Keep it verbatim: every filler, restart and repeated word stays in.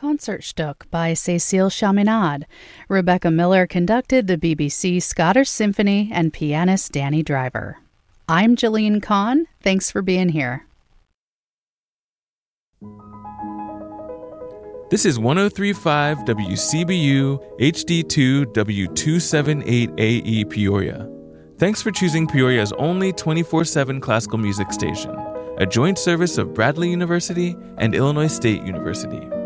Concertstück by Cécile Chaminade. Rebecca Miller conducted the B B C Scottish Symphony and pianist Danny Driver. I'm Jillian Kahn. Thanks for being here. This is one oh three point five W C B U H D two W two seventy-eight A E Peoria. Thanks for choosing Peoria's only twenty-four seven classical music station, a joint service of Bradley University and Illinois State University.